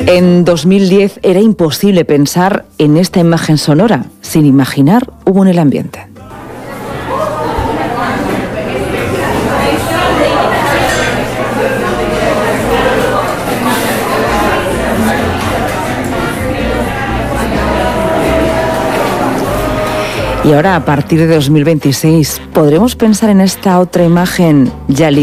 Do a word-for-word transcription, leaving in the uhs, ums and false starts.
En dos mil diez era imposible pensar en esta imagen sonora, sin imaginar hubo en el ambiente. Y ahora, a partir de dos mil veintiséis, ¿podremos pensar en esta otra imagen ya libre?